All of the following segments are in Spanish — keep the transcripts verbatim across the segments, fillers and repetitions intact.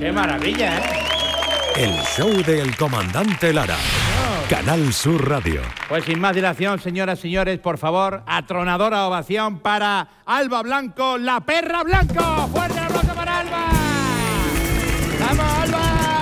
¡Qué maravilla, eh! El show del comandante Lara. Canal Sur Radio. Pues sin más dilación, señoras y señores, por favor, atronadora ovación para Alba Blanco, la perra Blanco. ¡Fuerte aplauso para Alba! ¡Vamos, Alba!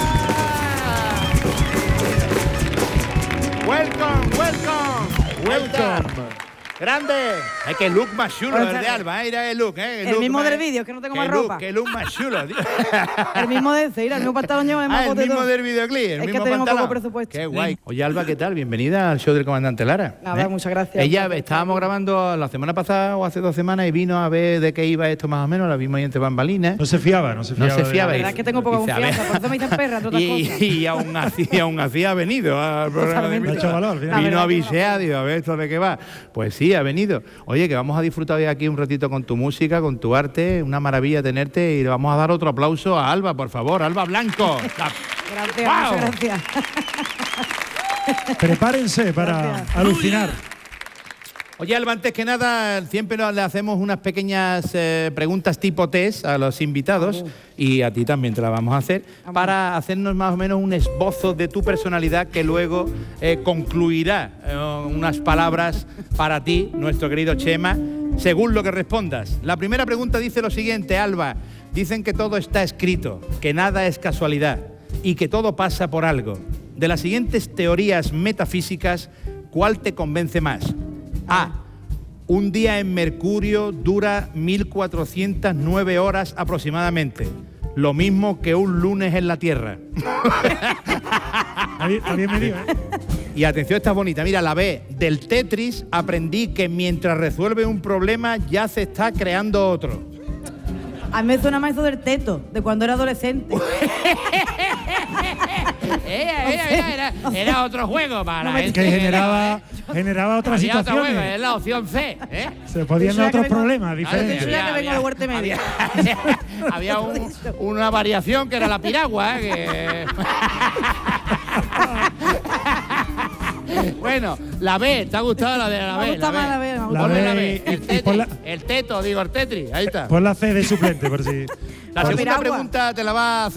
¡Welcome, welcome! ¡Welcome! ¡Grande! ¡Ay, qué look más chulo el de Alba! ¿eh? Mira el look, ¿eh? El, el look mismo más, del vídeo, que no tengo más look, ropa. ¡Qué look más chulo, tío! El mismo de ese, mira, el mismo pantalón lleva el Ah, mismo el mismo del videoclip, el es mismo que tenemos pantalón. poco presupuesto. ¡Qué guay! Oye, Alba, ¿qué tal? Bienvenida al show del comandante Lara. Nada, ¿eh? muchas gracias. Ella, estábamos grabando la semana pasada o hace dos semanas y vino a ver de qué iba esto más o menos, la vimos ahí entre bambalinas. No se fiaba, no se fiaba. No se fiaba. La verdad es que tengo poca Dice, a ver. confianza, por eso me dicen perra, entre otras Y, cosas. y aún así, y aún así ha venido al programa de Totalmente. mi- Ha hecho valor, al final. La Vino verdad a que bisear, digo, a ver esto de qué va. Pues sí, ha venido. Oye, que vamos a disfrutar hoy aquí un ratito con tu música, con tu arte, una maravilla tenerte y le vamos a dar otro aplauso a Alba, por favor, Alba Blanco. La- Gracias, ¡Guau! muchas gracias. Prepárense para Gracias. alucinar. Oye, Alba, antes que nada, siempre nos- le hacemos unas pequeñas eh, preguntas tipo test a los invitados y a ti también te las vamos a hacer para hacernos más o menos un esbozo de tu personalidad que luego eh, concluirá eh, unas palabras para ti, nuestro querido Chema, según lo que respondas. La primera pregunta dice lo siguiente, Alba. Dicen que todo está escrito, que nada es casualidad y que todo pasa por algo. De las siguientes teorías metafísicas, ¿cuál te convence más? A. Un día en Mercurio dura mil cuatrocientas nueve horas aproximadamente. Lo mismo que un lunes en la Tierra. Está bien, está bien medido, ¿eh? Y atención, esta es bonita. Mira, la B. Del Tetris aprendí que mientras resuelve un problema ya se está creando otro. A mí me suena más eso del teto, de cuando era adolescente. Era, era, era, era otro juego para No me- gente Que que- generaba, generaba otras Había otro juego, es situaciones. la opción C. ¿eh? Se podían Yo ya dar que otros vengo- problemas Ahora diferentes. yo ya que vengo de Huerta Media. Había, había un- una variación que era la piragua. ¿eh? Que... bueno, la B, ¿te ha gustado la de la Me B? gusta más la B, me gusta Ponle más. la La B. B y- El, y tetri, pon la- el teto, digo, el Tetris. Ahí está. Pon la C de suplente, por si. La Por segunda piragua. pregunta te la va a hacer